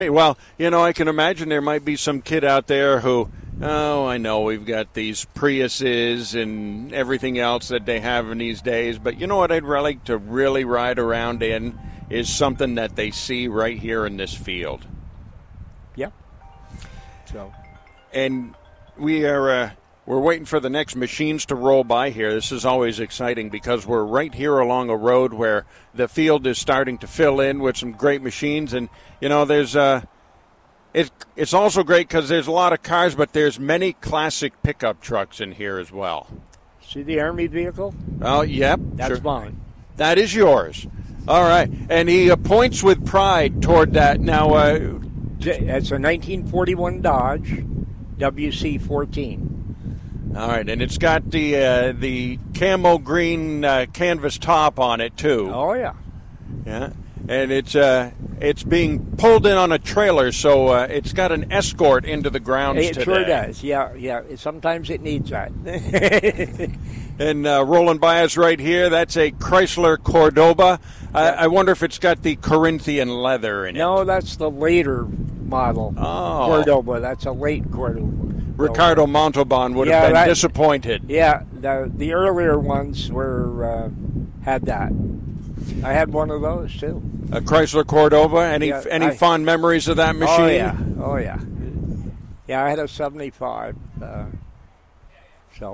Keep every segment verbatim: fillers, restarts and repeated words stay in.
Hey, well, you know, I can imagine there might be some kid out there who, oh, I know we've got these Priuses and everything else that they have in these days, but you know what I'd like to really ride around in is something that they see right here in this field. Yep. So, and we are uh, we're waiting for the next machines to roll by here. This is always exciting because we're right here along a road where the field is starting to fill in with some great machines, and you know, there's uh, it, it's also great because there's a lot of cars, but there's many classic pickup trucks in here as well. See the Army vehicle? Oh, yep. That's sure. mine. That is yours. All right. And he uh, points with pride toward that. Now, uh, it's a nineteen forty-one Dodge W C fourteen. All right, and it's got the uh, the camo green uh, canvas top on it too. Oh yeah, yeah, and it's uh, it's being pulled in on a trailer, so uh, it's got an escort into the grounds it today. It sure does. Yeah, yeah. Sometimes it needs that. And uh, rolling by us right here, that's a Chrysler Cordoba. I, I wonder if it's got the Corinthian leather in it. No, that's the later model. Oh, Cordoba. That's a late Cordoba. Ricardo Montalban would yeah, have been that, disappointed. Yeah, the the earlier ones were uh, had that. I had one of those too. A Chrysler Cordoba. Any yeah, any I, fond memories of that machine? Oh yeah, oh yeah, yeah. I had a seventy-five. Uh, so.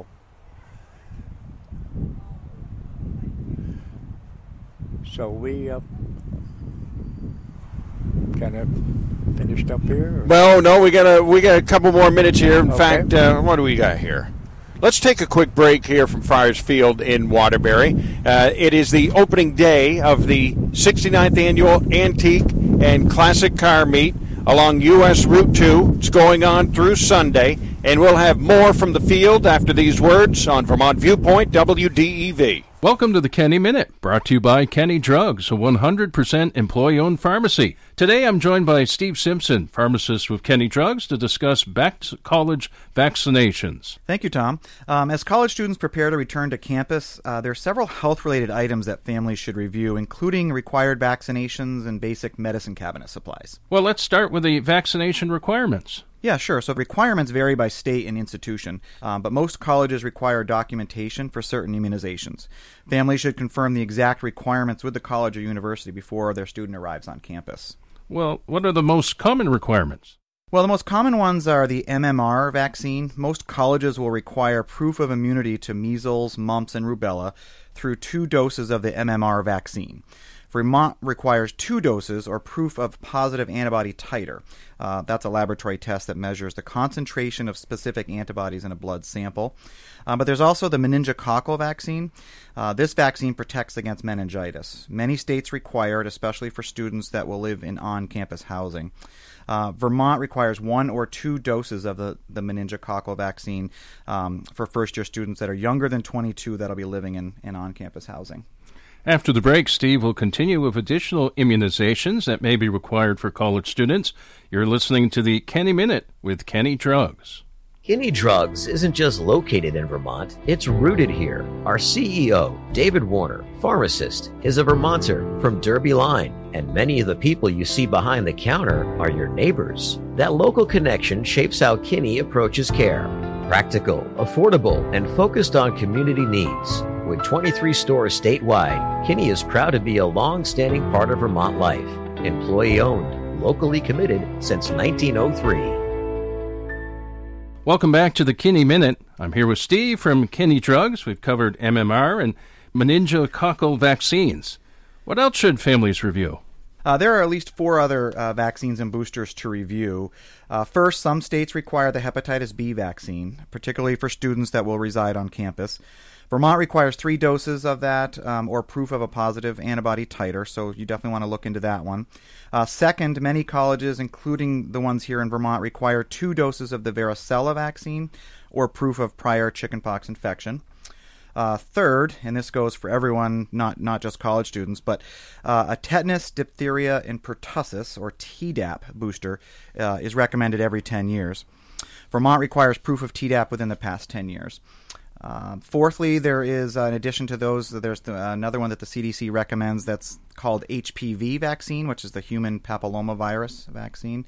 So we uh, kind of finished up here? Or? Well, no, we got a we got a couple more minutes here. In okay. fact, uh, what do we got here? Let's take a quick break here from Friars Field in Waterbury. Uh, it is the opening day of the sixty-ninth Annual Antique and Classic Car Meet along U S Route two. It's going on through Sunday, and we'll have more from the field after these words on Vermont Viewpoint W D E V. Welcome to the Kenny Minute, brought to you by Kenny Drugs, a one hundred percent employee-owned pharmacy. Today I'm joined by Steve Simpson, pharmacist with Kenny Drugs, to discuss back-to-college vaccinations. Thank you, Tom. Um, as college students prepare to return to campus, uh, there are several health-related items that families should review, including required vaccinations and basic medicine cabinet supplies. Well, let's start with the vaccination requirements. Yeah, sure. So requirements vary by state and institution, um, but most colleges require documentation for certain immunizations. Families should confirm the exact requirements with the college or university before their student arrives on campus. Well, what are the most common requirements? Well, the most common ones are the M M R vaccine. Most colleges will require proof of immunity to measles, mumps, and rubella through two doses of the M M R vaccine. Vermont requires two doses or proof of positive antibody titer. Uh, that's a laboratory test that measures the concentration of specific antibodies in a blood sample. Uh, but there's also the meningococcal vaccine. Uh, this vaccine protects against meningitis. Many states require it, especially for students that will live in on-campus housing. Uh, Vermont requires one or two doses of the, the meningococcal vaccine um, for first-year students that are younger than twenty-two that'll be living in, in on-campus housing. After the break, Steve will continue with additional immunizations that may be required for college students. You're listening to the Kenny Minute with Kenny Drugs. Kenny Drugs isn't just located in Vermont, it's rooted here. Our C E O, David Warner, pharmacist, is a Vermonter from Derby Line, and many of the people you see behind the counter are your neighbors. That local connection shapes how Kenny approaches care. Practical, affordable, and focused on community needs. With twenty-three stores statewide, Kenny is proud to be a long-standing part of Vermont life. Employee-owned, locally committed since nineteen oh three. Welcome back to the Kenny Minute. I'm here with Steve from Kenny Drugs. We've covered M M R and meningococcal vaccines. What else should families review? Uh, there are at least four other uh, vaccines and boosters to review. Uh, first, some states require the hepatitis B vaccine, particularly for students that will reside on campus. Vermont requires three doses of that um, or proof of a positive antibody titer, so you definitely want to look into that one. Uh, second, many colleges, including the ones here in Vermont, require two doses of the varicella vaccine or proof of prior chickenpox infection. Uh, third, and this goes for everyone, not not just college students, but uh, a tetanus, diphtheria, and pertussis, or Tdap booster, uh, is recommended every ten years. Vermont requires proof of Tdap within the past ten years. Uh, fourthly, there is, uh, in addition to those, there's the, uh, another one that the C D C recommends that's called H P V vaccine, which is the human papillomavirus vaccine.